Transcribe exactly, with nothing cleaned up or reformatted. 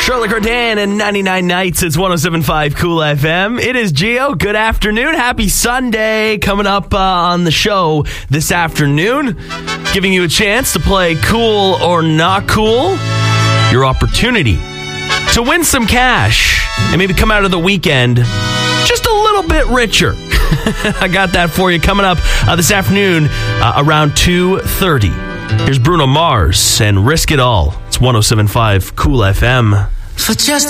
Charlotte Gardin and ninety-nine Nights. It's one oh seven point five Cool F M. It is Gio. Good afternoon. Happy Sunday. Coming up uh, on the show this afternoon, giving you a chance to play Cool or Not Cool. Your opportunity to win some cash and maybe come out of the weekend just a little bit richer. I got that for you coming up uh, this afternoon uh, around two thirty. Here's Bruno Mars and Risk It All. It's one oh seven point five Cool F M. For just